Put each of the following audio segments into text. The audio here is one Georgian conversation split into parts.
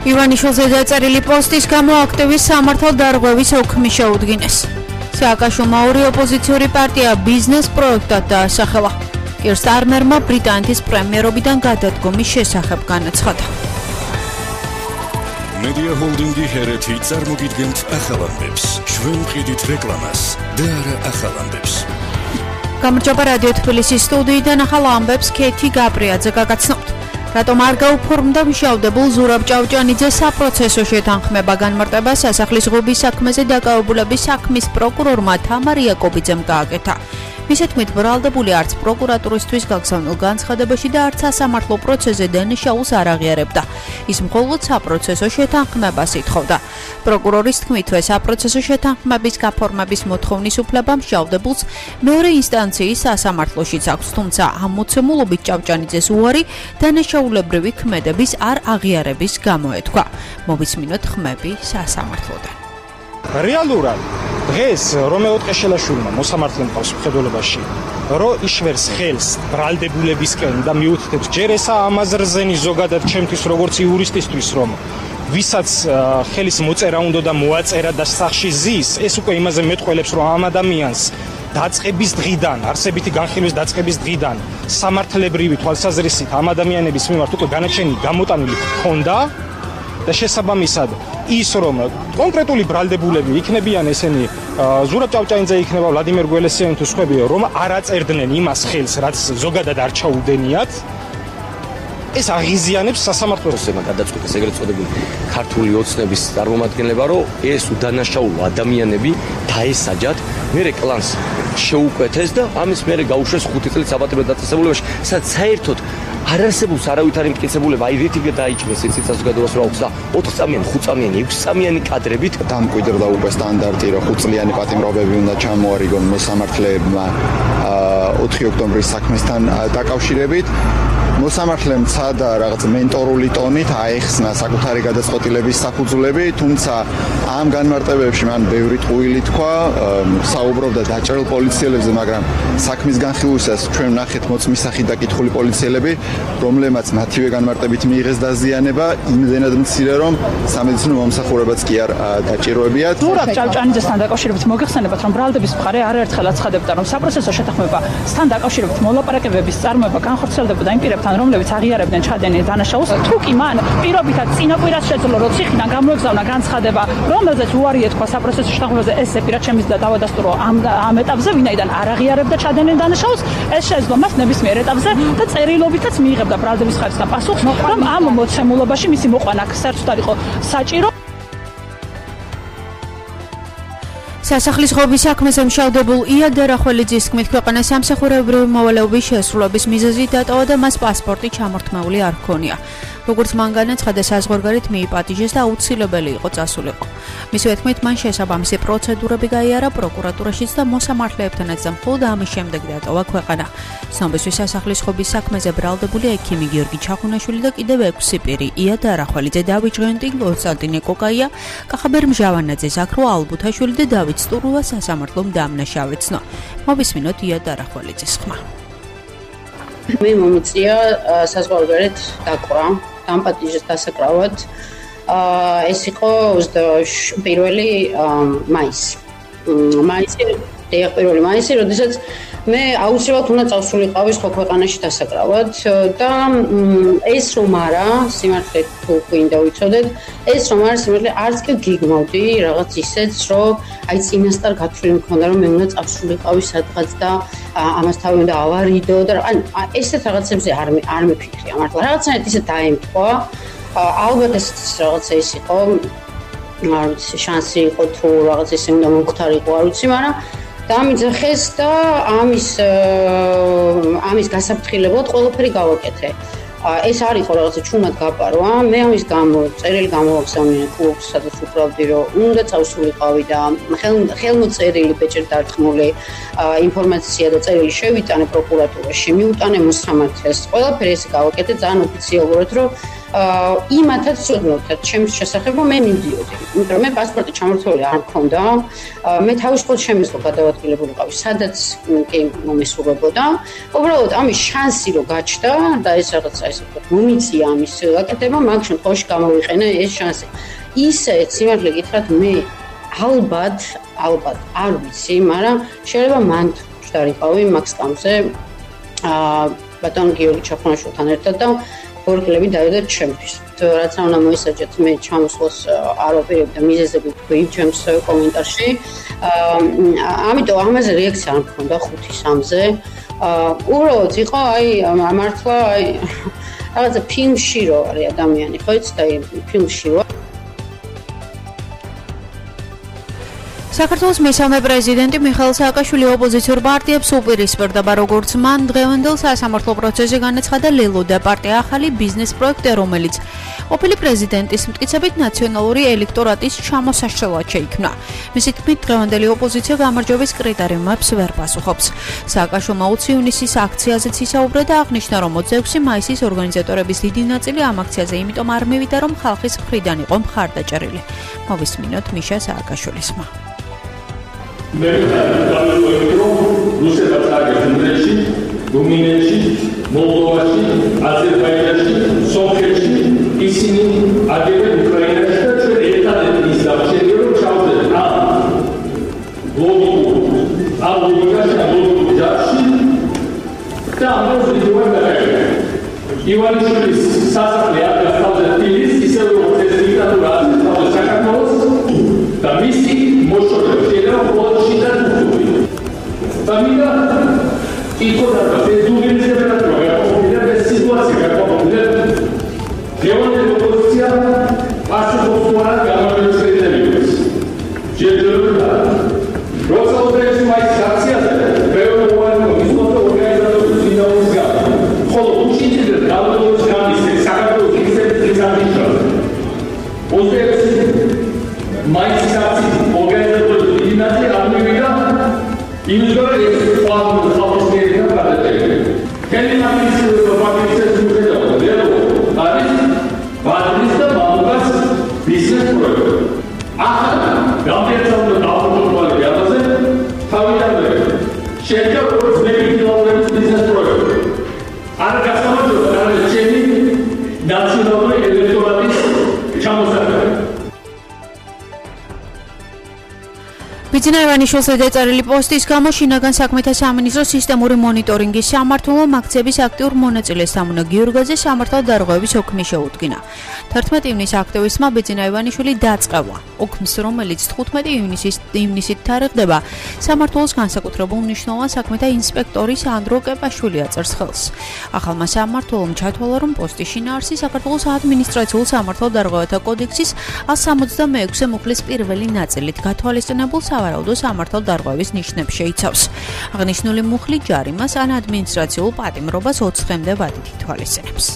ივანიშვილზე დაწერილი პოსტის გამო აქტივის სამართალ დარღვევის ოქმი შეუდგინეს. სააკაშვილმა ორი ოპოზიციური პარტია ბიზნეს პროექტად დაასახელა. კირ სტარმერმა ბრიტანეთის პრემიერობიდან გადადგომის შესახებ განაცხადა. Media Holding-ი ჰერეთი წარმოგიდგენთ ახალ ამბებს. ჩვენ ვყიდით რეკლამას და არა ახალ ამბებს. გამარჯობა რადიო თბილისის სტუდიიდან ახალ ამბებს ქეთი გაბრიაძე გაგაცნობთ. რატომ არ გაუფორმდა მშავდებულ ზურაბ ჭავჭანიძეს საპროცესო შეთანხმება განმარტება სასახლის ღობის საქმეზე დაკავებულების საქმის პროკურორმა თამარ იაკობიძემ გააკეთა. მის თქმით, ბრალდებული არც პროკურატურისთვის გაგზავნილ განცხადებაში და არც სასამართლო პროცესზე დანაშაულს არ აღიარებდა. ის მხოლოდ საპროცესო შეთანხმებას ითხოვდა. პროკურორის თქმითვე, საპროცესო შეთანხმების გაფორმების მოთხოვნის უფლება მშავდებულს მეორე ინსტანციის სასამართლოშიც აქვს, თუმცა ამ მოცემულობით ჭავჭანიძეს უარი დანაშაულებრივი ქმედების არ აღიარების გამო ეთქვა. მოვისმინოთ ხმები სასამართლოდან. რეალურად დღეს რომეო ტყეშელაშვილმა მოსამართლე მყავს მხედველობაში, რომ იშვერს ხელს ბრალდებულებისკენ და მიუთითებს ჯერ ესა ამაზრზენი ზოგადად ჩემთვის როგორც იურისტისთვის, რომ ვისაც ხელის მოწერა უნდა და მოაწერა და სახში ზის, ეს უკვე იმაზე მეტყველებს, რომ ამ ადამიანს დაწყების დღიდან, არსებითი განხილვის დაწყების დღიდან სამართლებრივი თვალსაზრისით ამ ადამიანების მიმართ უკვე განაჩენი გამოტანილი ჰქონდა და შესაბამისად ის რომ კონკრეტული ბრალდებულები იქნებიან ესენი ზურაბ ჭავჭანიძე იქნება ვლადიმერ გველესიანი თუ სხვები რომ არ აწერდნენ იმას ხელს რაც ზოგადად არ ჩაუდენიათ ეს აღიზიანებს სასამართლოს გადაწყვეტეს ეგრეთ წოდებული ქართული ოცნების წარმომადგენლება რომ ეს უდანაშაულო ადამიანები დაესაჯათ მერე კლანს შეუკვეთეს და ამის მერე გაუშვეს 5 წლის საპატიმრო დაწესებულებაში სადაც საერთოდ არ არსებობს არავითარი მტკიცებულება, აი რითი დაიჭრეს ეს საზოგადოებას რა აქვს და 4 წამიანი, 5 წამიანი, 6 წამიანი კადრებით დამკვიდრდა უკვე სტანდარტი, რომ 5 წლიანი პატიმრობები უნდა ჩამოარიგონ მოსამართლეებმა 4 ოქტომბრის საქმესთან დაკავშირებით. მოსამართლემ ცადა რაღაც მენტორული ტონით აეხსნა საკუთარი გადაწყვეტილების საფუძვლები, თუმცა ამ განმარტებებში მან ბევრი ტყუილი თქვა, საუბრობდა დაჭერილ პოლიციელებზე, მაგრამ საქმის განხილვისას ჩვენ ვნახეთ მოწმისახი დაკითხული პოლიციელები, რომლებმაც მათივე განმარტებით მიიღეს დაზიანება, იმდენად მცირე, რომ სამედიცინო მომსახურებაც კი არ დაჭიროებიათ. ზურაბ ჭავჭანიძესთან დაკავშირებით მოგეხსენებათ, რომ ბრალდების მხარე არაერთხელ აცხადებდა, რომ საპროცესო შეთანხმებასთან დაკავშირებით მოლაპარაკებების წარმოება განხორციელდებოდა იმ პირებთან, რომლებიც აღიარებდნენ ჩადენილ დანაშაულს. თუ კი მან პირობითად წინაპირად შეძლო, რომ ციხიდან გამოეგზავნა განცხადება, რომელზეც უარი ეთქვა საპროცესო შეთანხმებაზე, ეს პირად შემიძლია დავადასტურო ამ ეტაპზე, ვინაიდან არ აღიარებდა ჩადენილ დანაშაულს, ეს შეეძლო მას ნებისმიერ ეტაპზე და წერილობითაც მიიღებდა ბრალდების ხარისხთან პასუხს, რომ ამ მოცემულობაში მისი მოყვანა საერთოდ არ იყო საჭირო. სასახლის ღობის საქმეზე მშავდებულ იად ერახველიძის თქმით, ქვეყანას სამსახურებრივი მოვალეობის შესრულების მიზეზი დატოვა და მას პასპორტი ჩამორთმეული არ ჰქონია. როგორც მან განაცხადა, საზღვარგარეთ მიიპატიჟეს და აუცილებელი იყო წასულიყო. მისივე თქმით, მან შესაბამისი პროცედურები გაიარა პროკურატურაშიც და მოსამართლეებთანაც და მხოლოდ ამის შემდეგ დატოვა ქვეყანა. ცნობისთვის სასახლის ღობის საქმეზე ბრალდებული ექიმი გიორგი ჩახუნაშვილი და კიდევ 6 პირი იად ერახველიძე, დავით ჟღენტი, კონსტანტინე კოკაია, კახაბერ მჟავანაძე, ზაქრო ალბუთაშვილი და დავით სტურუა სასამართლომ დამნაშავეცნო. მოვისმინოთ იად ერახველიძის ხმა. მე მომიწია საზღვარგარეთ დაკვრა, დამპატიჟეს დასაკრავად. ეს იყო 1 მაისი. პირველი მაისი, როდესაც მე აუცილებლად უნდა წავსულიყავი სხვა ქვეყანაში დასაკრავად და ეს რომ არა, სიმართლე თუ გვინდა ვიცოდეთ, ეს რომ არა სიმართლე არც კი გიგმავდი რაღაც ისეც, რომ აი წინასწარ გათვლილი მქონდა, რომ მე უნდა წავსულიყავი სადღაც და ამას თავი უნდა ავარიდო და ანუ ესეთ რაღაცებზე არ მიფიქრია მართლა. რაღაცნაირად ისე დაემთხვა. ალბათ ეს რაღაცა ის იყო, არ ვიცი, შანსი იყო თუ რაღაც ისე უნდა მომختارიყო, არ ვიცი, მაგრამ დამიძახეს და ამის გასაფრთხილებლად ყველაფერი გავაკეთე. ეს არ იყო რაღაცა ჩუმად გაპარვა. მე ამის გამო წერილი გამოვაგზავნე კლუბს, სადაც უправდი, რომ უნდა წავსულიყავი და ხელმოწერილი ბეჭერ დარტყმული ინფორმაცია და წერილი შევიტანე პროკურატურაში, მიუტანე მოსამართლეს. ყველაფერი ეს გავაკეთე ძალიან ოფიციალურად, რომ იმათაც ცოდნოდათ ჩემს შესახებ რომ მე მივდიოდი. იმიტომ რომ მე პასპორტი ჩამორთმეული არ მქონდა. მე თავისუფლად შემიძლია გადავადგილებულიყავი, სადაც კი მომისურვებოდა. უბრალოდ ამის შანსი რო გაჩნდა და ეს რაღაცა ესე ვთქვათ, მომიწია ამის გაკეთება, მაგ შემთხვევაში გამოვიყენე ეს შანსი. ისე სიმართლე გითხრათ, მე ალბათ არ ვიცი, მაგრამ შეიძლება მან ვდარიყავი მაგ სკამზე ბატონ გიორგი ჩაფონაშვილთან ერთად და ორგლები დავიდეთ ჩემთვის. რაც არ უნდა მოისაჯეთ, მე ჩამოსვლას არ ვაპირებ და მიზეზები თქვი ჩემს კომენტარში. ამიტომ ამაზე რეაქცია არ მქონდა 5-3-ზე. უბრალოდ იყო მართლა რაღაცა ფილმში რო არის ადამიანი, ხო იცით, ფილმში რო საქართველოს მესამე პრეზიდენტი მიხეილ სააკაშვილი ოპოზიციურ პარტიებს უპირისპირდა, როგორც მან დღევანდელ სასამართლო პროცესში განაცხადა ლელოდა პარტია ახალი ბიზნეს პროექტი, რომელიც ყოფილი პრეზიდენტის მტკიცებით ნაციონალური ელექტორატის ჩამოსაშლელად შეიქმნა. მისი თქმით, დღევანდელი ოპოზიცია გამარჯვების კრიტერიუმებს ვერ პასუხობს. სააკაშვილმა 20 ივნისის აქციაზეც ისაუბრა და აღნიშნა, რომ 26 მაისის ორგანიზატორების დიდი ნაწილი ამ აქციაზე იმიტომ არ მივიდა, რომ ხალხის მხრიდან იყო მხარდაჭერილი. მოვისმინოთ მიშა სააკაშვილისმა. მე დავიწყე რომ რუსეთს აგებს უნგრეთში, რუმინეთში, მოლდოვაში, აზერბაიჯანში, სომხეთში ისინი აგებენ უკრაინაში და ჩვენ ერთადერთი ის დავშენია რომ ჩავდეთ ლოგიკურ ჯარში და ამას ვიდეოები ივანიშვილის სასახლე აღგასავდა თბილისს, ისე როგორც ეს დიქტატურა აღგასავდა საქართველოს და მისი მოშორებით შეიძლება მხოლოდ შიდა თუთუბი. და მინდა იკოდა ეს დუგენის ტემპერატურა გაყოფილია და სიტუაცია გაყოფილია. გეონდელი ოპოზიცია პასუხობს უარად გამარჯვების კრიტერიუმებს. შეიძლება როცა უძრეს მაის აქციაზე ბევრი უარყოფა მისმოწმე ორგანიზატორების დინამიკის გამო. ხოლო უშინდელი დაავადების გამისე საქართველოს ისეთი აღნიშნავს. 26 მაისის აქციის ორგანიზატორების დიდი ნაწილი არ მივიდა იმის გამო ეს პლატფორმის ხალხოსნიერია გადაჭერილი. კელიმატის პარტიის უზედავ არის ბადრის და მამუკას ბიზნეს პროექტი. ახლა გამიერთებული დაავადებული ამაზე თავიდანვე შედგა როგორც მეკითხელობის ბიზნეს პროექტი. არ გასამართლებლად არის ჩემი ნაციონალური ელექტორატის ჩამოსაყრელი. ბიძინა ივანიშვილს დაწერილი პოსტის გამო შინაგან საქმეთა სამინისტროს სისტემური მონიტორინგის სამმართველომ აქციების აქტიურ მონაწილეს სამუნა გიორგაძე სამართალ დარღვევების ოქმი შეუდგინა. 11 ივნისს აქტივისტმა ბიძინა ივანიშვილი დაწყევა. ოქმს, რომელიც 15 ივნისით თარიღდება, სამმართველოს განსაკუთრებულ მნიშვნელოვან საქმეთა ინსპექტორის ანდრო კეპაშვილი აწერს ხელს. ახალმა სამმართველომ ჩათვალა, რომ პოსტის შინაარსი საქართველოს ადმინისტრაციულ სამართალ დარღვევათა კოდექსის 176 მუხლის პირველი ნაწილით გათვალისწინებულ სავარაუდო სამართალ დარღვევის ნიშნებს შეიცავს. აღნიშნული მუხლი ჯარიმას ან ადმინისტრაციულ პატიმრობას 20 დღემდე ვადით ითვალისწინებს.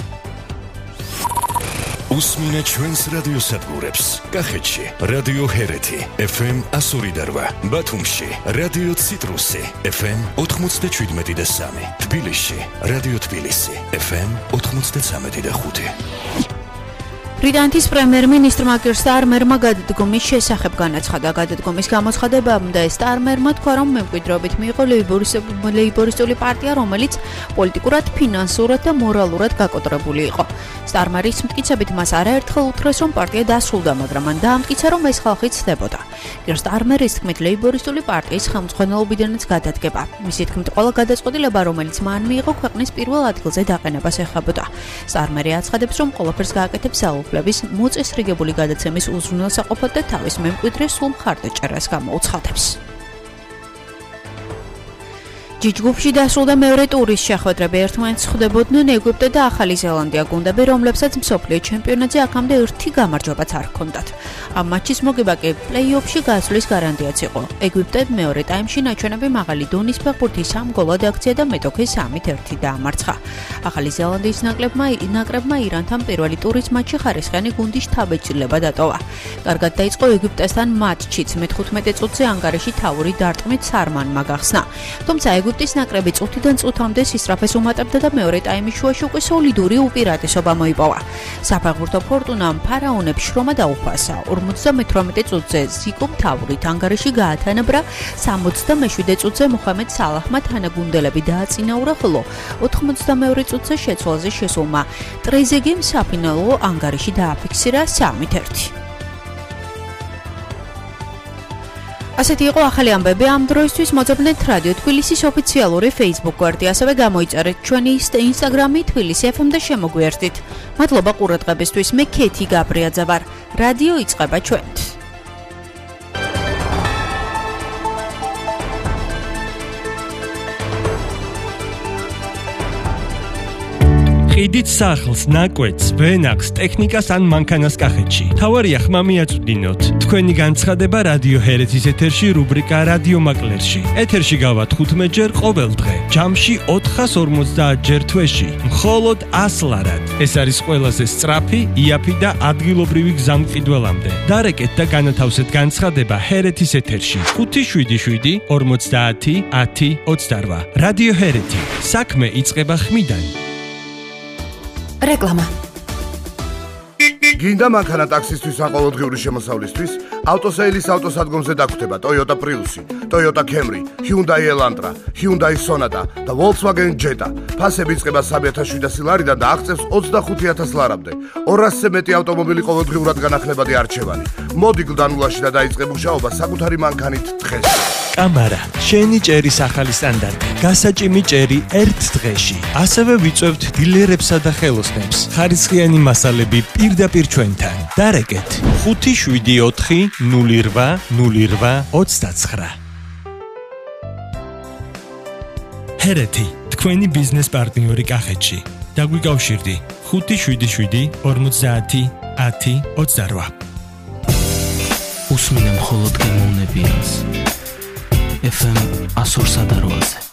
უსმინეთ ჩვენს რადიოსადგურებს. კახეთში რადიო ჰერეთი FM 102.8, ბათუმში რადიო ციტრუსი FM 97.3, თბილისში რადიო თბილისი FM 93.5. ბრიტანეთის პრემიერ-მინისტრმა კირ სტარმერმა გადადგომის შესახებ განაცხადა. გადადგომის გამოცხადებამდე სტარმერმა თქვა, რომ მემკვიდრეობით მიიღო ლეიბორისტული პარტია, რომელიც პოლიტიკურად, ფინანსურად და მორალურად გაკოტრებული იყო. სტარმერის მტკიცებით მას არაერთხელ უთხრეს, რომ პარტია დასრულდა, მაგრამ მან დაამტკიცა, რომ ეს ხალხი ცდებოდა. კირ სტარმერის თქმით, ლეიბორისტული პარტიის ხელმძღვანელობიდანაც გადადგება. მისი თქმით, ყველა გადაწყვეტილება, რომელიც მან მიიღო, ქვეყნის პირველ ადგილზე დაყენებას ეხებოდა. სტარმერი აცხადებს, რომ ყველაფერს გააკეთებს ძალაუფლების მოწესრიგებული გადაცემის უზრუნველსაყოფად და თავის მემკვიდრეს სულ მხარდაჭერას გამოუცხადებს. ჯიჯგუფში დასრულდა მეორე ტურის შეხვედრები. ერთმანეთს ხვდებოდნენ ეგვიპტე და ახალი ზელანდია გუნდები, რომლებსაც მსოფლიო ჩემპიონატზე აქამდე ერთი გამარჯვებაც არ ჰქონდათ. ამ მატჩის მოგება კი პლეი-ოფში გასვლის გარანტიაც იყო. ეგვიპტე მეორე ტაიმში ნაჩვენები მაღალი დონის ფეხბურთი 3 გოლად აქცია და მეტოქე 3-1 დაამარცხა. ახალი ზელანდიის ნაკრებმა ირანთან პირველი ტურის მატჩი ხარისხიანი გუნდის შთაბეჭდილება დატოვა. კარგად დაიწყო ეგვიპტესთან მატჩიც. მე-15 წუთზე ანგარიში თავური დარტყმით სარმანმა გახსნა. თუმცა ეგვიპტის ნაკრები წუთიდან წუთამდე სისწრაფეს უმატებდა და მეორე ტაიმის შუაში უკვე სოლიდური უპირატესობა მოიპოვა. საფეხბურთო ფორტუნამ ფარაონებს შრომა დაუფასა. 58 წუთზე ზიკო მთავრით ანგარიში გაათანაბრა, 67 წუთზე მოხამედ სალაჰმა თანაგუნდელები დააწინაურა, ხოლო 82 წუთზე შეცვალზე შესულმა ტრეზეგემ საფინალო ანგარიში დააფიქსირა 3-1. ასეთი იყო ახალი ამბები ამ დროისთვის. მოძებნეთ რადიო თბილისის ოფიციალური Facebook გვერდი, ასევე გამოიწერეთ ჩვენი Instagram-ი თბილისი FM და შემოგვიერთდით. მადლობა ყურადღებისთვის. მე ქეთი გაბრიაძე ვარ. რადიო იწყება ჩვენთ. ყიდით სახლს, ნაკვეთს, ვენახს, ტექნიკას ან მანქანას კახეთში. თავარია ხმა მიაწვდინოთ. თქვენი განცხადება რადიო ჰერეთის ეთერში რუბრიკა რადიო მაკლერში. ეთერში გავა 15 ჯერ ყოველ დღე. ჯამში 450 ჯერ თვეში. მხოლოდ 100 ლარად. ეს არის ყველაზე სწრაფი, იაფი და ადგილობრივი გზამყიდველამდე. დარეკეთ და განათავსეთ განცხადება ჰერეთის ეთერში. 577 50 10 28. რადიო ჰერეთი. საქმე იწყება ხმიდან. რეკლამა. გინდა მანქანა ტაქსისთვის ან ყოველდღიური შემოსავლისთვის? ავტოსეილის ავტოსადგომზე დაგხვდება Toyota Prius, Toyota Camry, Hyundai Elantra, Hyundai Sonata და Volkswagen Jetta. ფასები იწყება 3.700 ლარიდან და აღწევს 25,000 ლარამდე. 200-ზე მეტი ავტომობილი ყოველდღიურად განახლებადი არჩევანი. მოდი გლდანულაში და დაიწყე მუშაობა საკუთარი მანქანით დღეს. კამარა, შენი ჭერის ახალი სტანდარტი. გასაჭიმი ჭერი ერთ დღეში. ასევე ვიწევთ დილერებსა და ხელოსნებს. ხარისხიანი მასალები პირდაპირ ჩვენთან. დარეკეთ 574 08 08 29. ჰერეთი, თქვენი ბიზნეს პარტნიორი კახეთში. დაგვიკავშირდი 577 50 10 28. უსმინე მხოლოდ გემოვნებიანს. FM 102.8